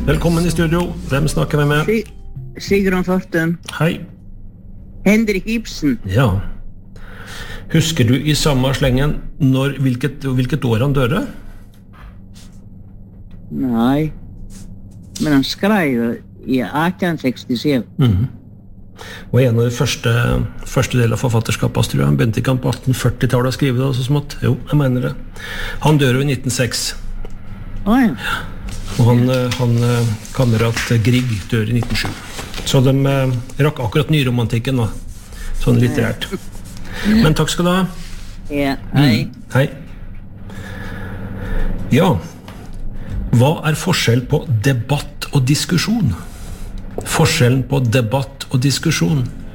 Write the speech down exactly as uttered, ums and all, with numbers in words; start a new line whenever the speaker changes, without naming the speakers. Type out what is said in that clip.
Velkommen i studio. Hvem snakker vi med?
Sigrun Fortun.
Hei.
Henrik Ibsen.
Ja. Husker du i samme slengen når, hvilket, hvilket år han døde?
Nei. Men han skrev i atten sekstisju.
Mhm. Og en av de første, første del av forfatterskapet, tror jeg. Han begynte ikke han på atten førti-tallet å skrive det, så smått. Jo, jeg mener det. Han dør jo i nitten null seks.
Å ja.
Og han, han kamerat Grieg dør i nitten null sju. Så de eh, rakk akkurat nyromantikken da. Sånn litterært. Men takk skal du ha.
Ja, hei.
Mm, hei. Ja. Hva er forskjell på debatt og diskusjon? Forskjellen på debatt og diskusjon.